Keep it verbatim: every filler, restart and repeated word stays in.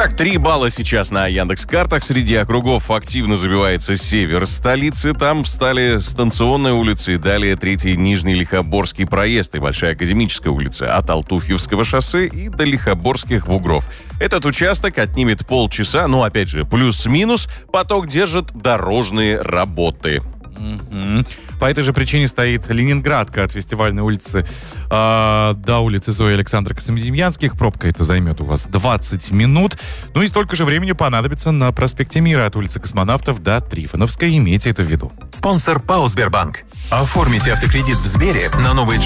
Итак, три балла сейчас на Яндекс.Картах. Среди округов активно забивается север столицы. Там встали Станционная улица и далее Третий Нижний Лихоборский проезд и Большая Академическая улица от Алтуфьевского шоссе и до Лихоборских бугров. Этот участок отнимет полчаса, но опять же, плюс-минус, поток держит дорожные работы. Mm-hmm. По этой же причине стоит Ленинградка от фестивальной улицы э, до улицы Зои Александра Самодемьянских. Пробка это займет у вас двадцать минут. Ну и столько же времени понадобится на проспекте Мира от улицы Космонавтов до Трифоновской. Имейте это в виду. Спонсор ПАО «Сбербанк». Оформите автокредит в Сбере на новый